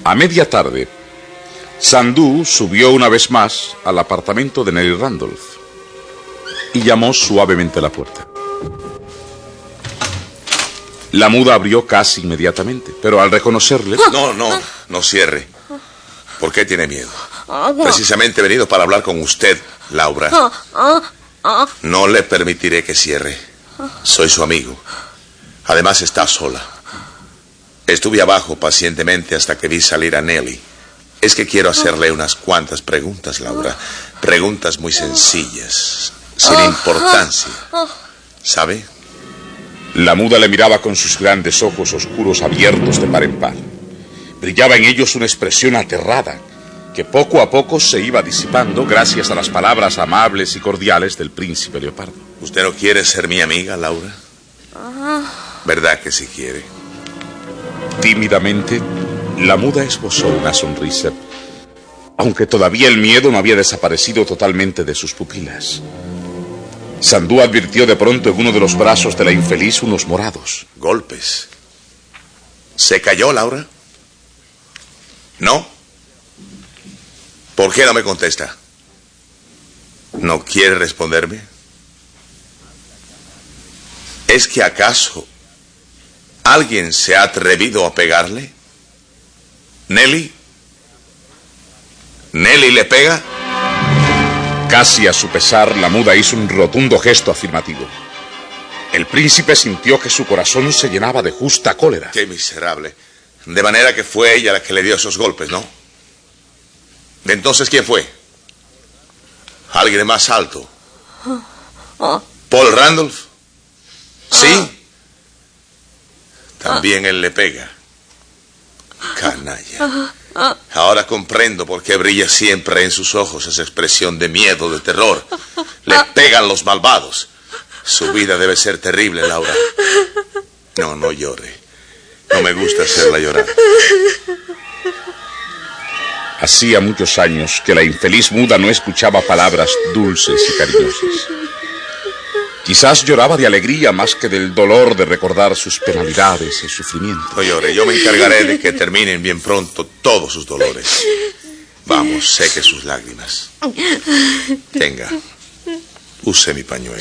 A media tarde, Sandú subió una vez más al apartamento de Nelly Randolph y llamó suavemente a la puerta. La muda abrió casi inmediatamente, pero al reconocerle... No cierre. ¿Por qué tiene miedo? Precisamente he venido para hablar con usted, Laura. No le permitiré que cierre. Soy su amigo. Además está sola. Estuve abajo pacientemente hasta que vi salir a Nelly. Es que quiero hacerle unas cuantas preguntas, Laura. Preguntas muy sencillas, sin importancia. ¿Sabe? La muda le miraba con sus grandes ojos oscuros abiertos de par en par. Brillaba en ellos una expresión aterrada, que poco a poco se iba disipando gracias a las palabras amables y cordiales del príncipe Leopardo. ¿Usted no quiere ser mi amiga, Laura? ¿Verdad que sí quiere? Tímidamente, la muda esbozó una sonrisa, aunque todavía el miedo no había desaparecido totalmente de sus pupilas. Sandú advirtió de pronto en uno de los brazos de la infeliz unos morados. ¿Golpes? ¿Se cayó, Laura? ¿No? ¿Por qué no me contesta? ¿No quiere responderme? ¿Es que acaso alguien se ha atrevido a pegarle? ¿Nelly? ¿Nelly le pega? Casi a su pesar, la muda hizo un rotundo gesto afirmativo. El príncipe sintió que su corazón se llenaba de justa cólera. ¡Qué miserable! De manera que fue ella la que le dio esos golpes, ¿no? Entonces, ¿quién fue? ¿Alguien más alto? ¿Paul Randolph? ¿Sí? También él le pega. Canalla. Ahora comprendo por qué brilla siempre en sus ojos esa expresión de miedo, de terror. Le pegan los malvados. Su vida debe ser terrible, Laura. No llore. No me gusta hacerla llorar. Hacía muchos años que la infeliz muda no escuchaba palabras dulces y cariñosas. Quizás lloraba de alegría más que del dolor de recordar sus penalidades y sufrimientos. No llore, yo me encargaré de que terminen bien pronto todos sus dolores. Vamos, seque sus lágrimas. Tenga, use mi pañuelo.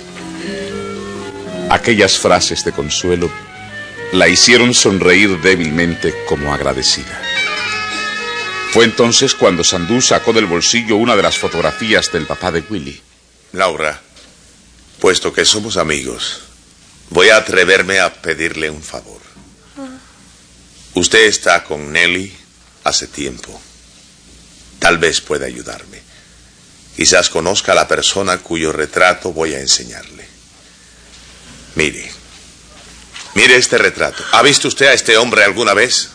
Aquellas frases de consuelo la hicieron sonreír débilmente como agradecida. Fue entonces cuando Sandú sacó del bolsillo una de las fotografías del papá de Willie. Laura, puesto que somos amigos, voy a atreverme a pedirle un favor. Usted está con Nelly hace tiempo. Tal vez pueda ayudarme. Quizás conozca a la persona cuyo retrato voy a enseñarle. Mire este retrato. ¿Ha visto usted a este hombre alguna vez?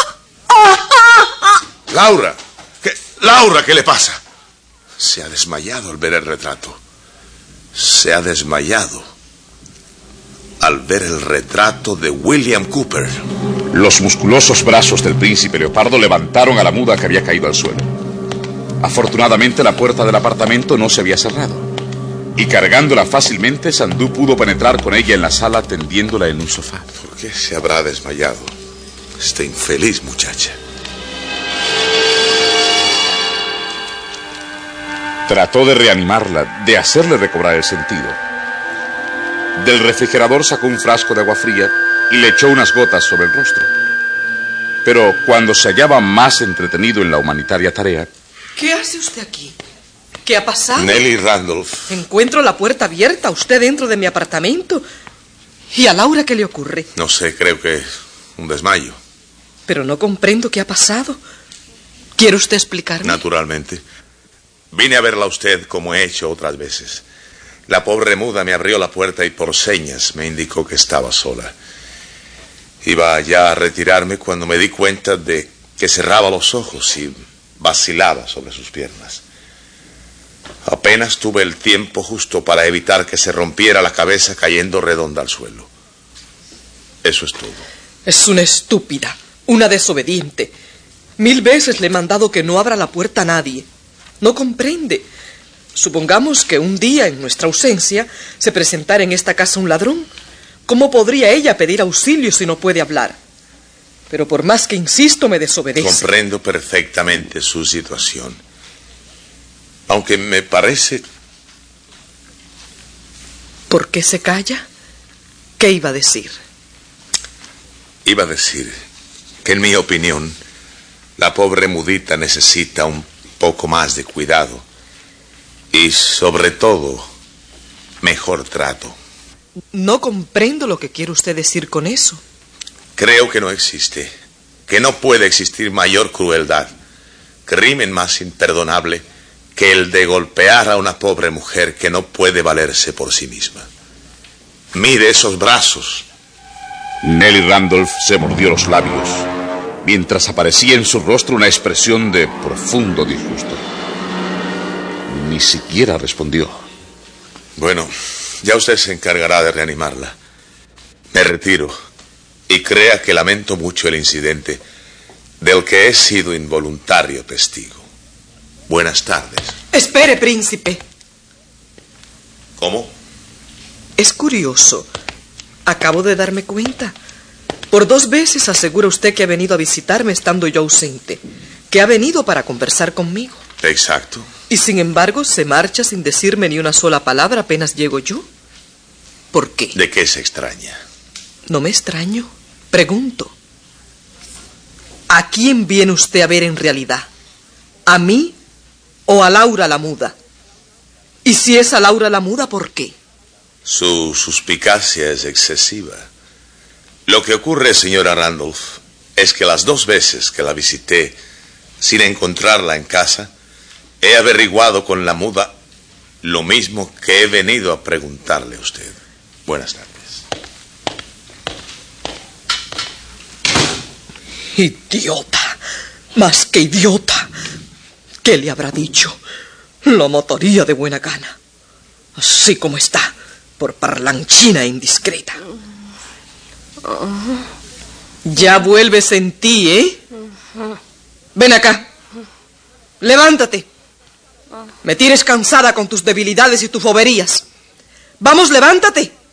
Laura, ¿qué le pasa? Se ha desmayado al ver el retrato. Se ha desmayado al ver el retrato de William Cooper. Los musculosos brazos del príncipe Leopardo levantaron a la muda que había caído al suelo. Afortunadamente la puerta del apartamento no se había cerrado, y cargándola fácilmente, Sandú pudo penetrar con ella en la sala tendiéndola en un sofá. ¿Por qué se habrá desmayado esta infeliz muchacha? Trató de reanimarla, de hacerle recobrar el sentido. Del refrigerador sacó un frasco de agua fría y le echó unas gotas sobre el rostro. Pero cuando se hallaba más entretenido en la humanitaria tarea... ¿Qué hace usted aquí? ¿Qué ha pasado? Nelly Randolph. Encuentro la puerta abierta, usted dentro de mi apartamento. ¿Y a Laura qué le ocurre? No sé, creo que un desmayo. Pero no comprendo qué ha pasado. ¿Quiere usted explicarme? Naturalmente. Vine a verla a usted como he hecho otras veces. La pobre muda me abrió la puerta y por señas me indicó que estaba sola. Iba ya a retirarme cuando me di cuenta de que cerraba los ojos y vacilaba sobre sus piernas. Apenas tuve el tiempo justo para evitar que se rompiera la cabeza cayendo redonda al suelo. Eso es todo. Es una estúpida, una desobediente. 1000 veces le he mandado que no abra la puerta a nadie. No comprende. Supongamos que un día, en nuestra ausencia, se presentara en esta casa un ladrón. ¿Cómo podría ella pedir auxilio si no puede hablar? Pero por más que insisto, me desobedece. Comprendo perfectamente su situación. Aunque me parece... ¿Por qué se calla? ¿Qué iba a decir? Iba a decir que, en mi opinión, la pobre mudita necesita un poco más de cuidado y, sobre todo, mejor trato. No comprendo lo que quiere usted decir con eso. Creo que no existe, que no puede existir mayor crueldad, crimen más imperdonable que el de golpear a una pobre mujer que no puede valerse por sí misma. Mire esos brazos. Nelly Randolph se mordió los labios, mientras aparecía en su rostro una expresión de profundo disgusto. Ni siquiera respondió. Bueno, ya usted se encargará de reanimarla. Me retiro, y crea que lamento mucho el incidente del que he sido involuntario testigo. Buenas tardes. Espere, príncipe. ¿Cómo? Es curioso. Acabo de darme cuenta. Por 2 veces asegura usted que ha venido a visitarme estando yo ausente, que ha venido para conversar conmigo. Exacto. Y sin embargo se marcha sin decirme ni una sola palabra apenas llego yo. ¿Por qué? ¿De qué se extraña? No me extraño. Pregunto. ¿A quién viene usted a ver en realidad? ¿A mí o a Laura la muda? Y si es a Laura la muda, ¿por qué? Su suspicacia es excesiva. Lo que ocurre, señora Randolph, es que las 2 veces que la visité sin encontrarla en casa, he averiguado con la muda lo mismo que he venido a preguntarle a usted. Buenas tardes. Idiota, más que idiota. ¿Qué le habrá dicho? Lo mataría de buena gana. Así como está, por parlanchina e indiscreta. Ya vuelves en ti, ¿eh? Ven acá. Levántate. Me tienes cansada con tus debilidades y tus boberías. Vamos, levántate.